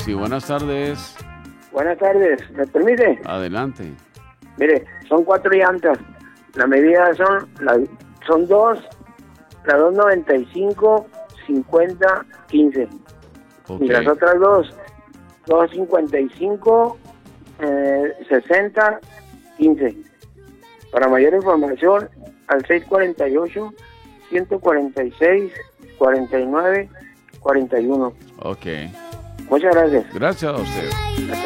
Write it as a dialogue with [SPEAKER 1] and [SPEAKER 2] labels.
[SPEAKER 1] Sí, buenas tardes.
[SPEAKER 2] Buenas tardes, ¿me permite?
[SPEAKER 1] Adelante.
[SPEAKER 2] Mire, son 4 llantas. La medida son dos, la 295, 50, 15.
[SPEAKER 1] Okay.
[SPEAKER 2] Y las otras dos, 255, 60, 15. Para mayor información, al 648-146-49-41.
[SPEAKER 1] Ok.
[SPEAKER 2] Muchas gracias.
[SPEAKER 1] Gracias a usted.